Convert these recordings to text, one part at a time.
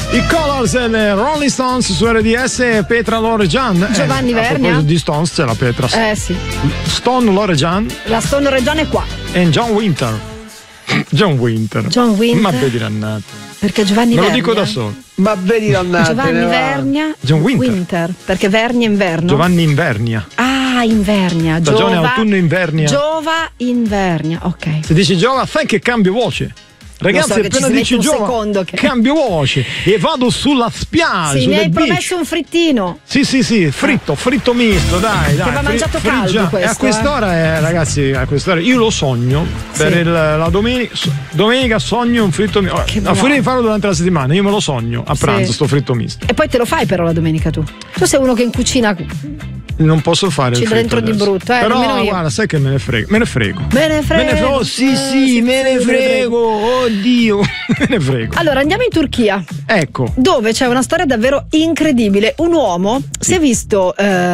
I Colors e le Rolling Stones su RDS e Petra Loregian. Giovanni Vernia. A proposito di Stones c'è la Petra. Sì. Stone Loregian. La Stone Loregian è qua. E John Winter. John Winter. Ma vedi dannate. Perché Giovanni Vernia. Me lo dico da solo. Ma vedi dannate. Giovanni Vernia. John Winter. Perché Vernia inverno. Giovanni Invernia. Ah, Invernia. Stagione autunno Invernia. Giova Invernia, ok. Se dici Giova, fai che cambio voce. Ragazzi, so appena dici Giova, cambio voce e vado sulla spiaggia. Sì, mi hai promesso un frittino. Sì, fritto misto, dai. Che va mangiato caldo questo. E a quest'ora, ragazzi, a quest'ora io lo sogno per la domenica sogno un fritto misto. Fuori di farlo durante la settimana, io me lo sogno a pranzo, sto fritto misto. E poi te lo fai però la domenica tu. Tu sei uno che in cucina non posso fare il fritto dentro adesso. di brutto, però guarda, sai che me ne frego. Me ne frego. Me ne frego. Oddio, me ne frego. Allora andiamo in Turchia. Ecco. Dove c'è una storia davvero incredibile. Un uomo si è visto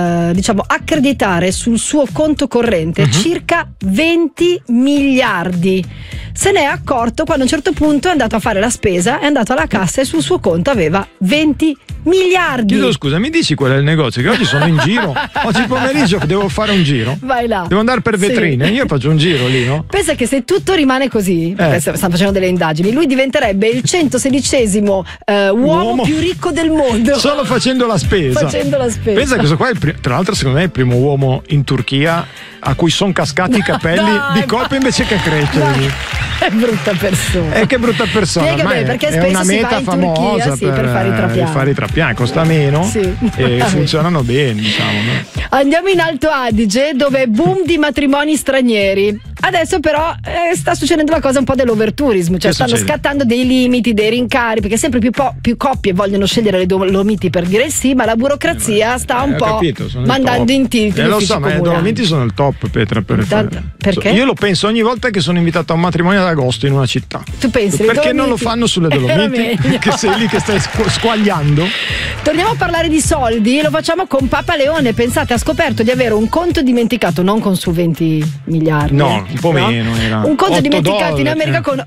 accreditare sul suo conto corrente circa 20 miliardi. Se ne è accorto quando a un certo punto è andato a fare la spesa, è andato alla cassa e sul suo conto aveva 20 miliardi. Chiedo scusa, mi dici qual è il negozio? Che oggi sono in giro. Oggi pomeriggio devo fare un giro. Vai là. Devo andare per vetrine. Io faccio un giro lì, no? Pensa che se tutto rimane così, perché stanno facendo delle indagini, lui diventerebbe il 116esimo uomo più ricco del mondo. Solo facendo la spesa. Pensa che questo qua è tra l'altro secondo me è il primo uomo in Turchia a cui sono cascati i capelli di colpo invece che crescere. È brutta persona. Che brutta persona. Spiegami, perché è spesso una meta famosa Turchia, per fare i trapiani. Costa meno e funzionano bene, diciamo. No? Andiamo in Alto Adige, dove boom di matrimoni stranieri. Adesso però sta succedendo la cosa un po' dell'overtourism, cioè stanno scattando dei limiti, dei rincari, perché sempre più coppie vogliono scegliere le Dolomiti per dire il sì, ma la burocrazia sta un po' mandando in tilt. Lo so, ma le Dolomiti sono il top, Petra. Perché? Io lo penso ogni volta che sono invitato a un matrimonio ad agosto in una città. Tu pensi? Perché non lo fanno sulle Dolomiti? Che sei lì che stai squagliando. Torniamo a parlare di soldi, lo facciamo con Papa Leone. Pensate, ha scoperto di avere un conto dimenticato, non con su 20 miliardi. No, un po' meno era. Un conto dimenticato $8 in America con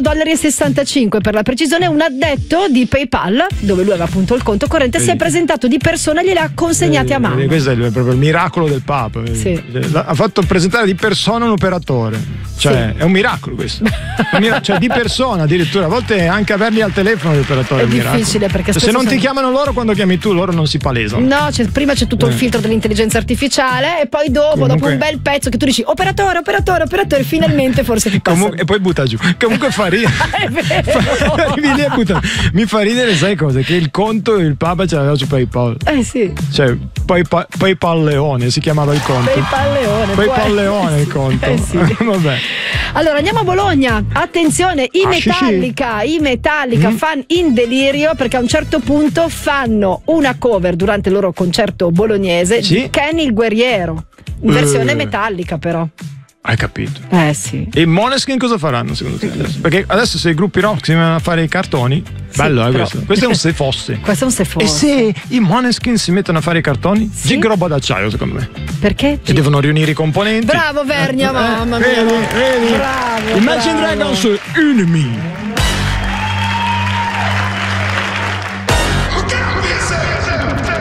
$8,65 per la precisione. Un addetto di PayPal, dove lui aveva appunto il conto corrente, si è presentato di persona e glieli ha consegnati a mano. Questo è proprio il miracolo del Papa. Ha fatto presentare di persona un operatore. Cioè, è un miracolo questo. Cioè, di persona addirittura. A volte anche averli al telefono l'operatore è un miracolo. Difficile perché se non ti chiamano loro, quando chiami tu, loro non si palesano. No, prima c'è tutto il filtro dell'intelligenza artificiale e poi dopo un bel pezzo che tu dici operatore, finalmente forse ti passa. E poi butta giù. Comunque fa ridere. Arrivi lì e butta. Mi fa ridere, sai cosa? Che il conto il Papa ce l'aveva su PayPal. Sì. Cioè, PayPal Leone si chiamava il conto. PayPal Leone il conto. Sì. Vabbè. Allora andiamo a Bologna. Attenzione, i Metallica fan in delirio perché a un certo punto fanno una cover durante il loro concerto bolognese di Kenny il Guerriero in versione Metallica però. Hai capito? Sì. E i Måneskin cosa faranno secondo te adesso? Perché adesso se i gruppi rock si mettono a fare i cartoni, bello questo. Questo è un se fosse. Questo è un se fosse. E se i Måneskin si mettono a fare i cartoni? Gig roba d'acciaio secondo me. Perché? E devono riunire i componenti. Bravo Vernia, mamma mia. Vedi. Bravo. Imagine Dragons Enemy.